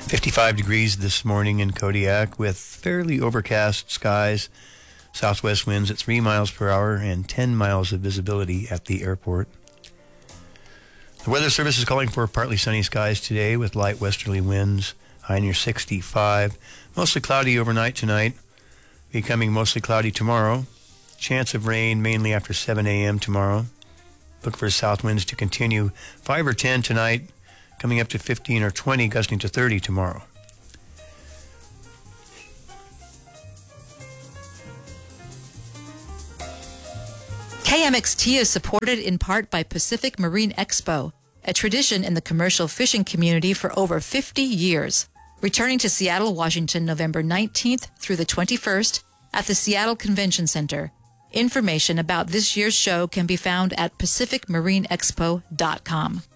55 degrees this morning in Kodiak with fairly overcast skies, southwest winds at 3 miles per hour and 10 miles of visibility at the airport. The Weather Service is calling for partly sunny skies today with light westerly winds, high near 65. Mostly cloudy overnight tonight, becoming mostly cloudy tomorrow. Chance of rain mainly after 7 a.m. tomorrow. Look for south winds to continue 5 or 10 tonight, coming up to 15 or 20, gusting to 30 tomorrow. KMXT is supported in part by Pacific Marine Expo, a tradition in the commercial fishing community for over 50 years. Returning to Seattle, Washington, November 19th through the 21st at the Seattle Convention Center. Information about this year's show can be found at pacificmarineexpo.com.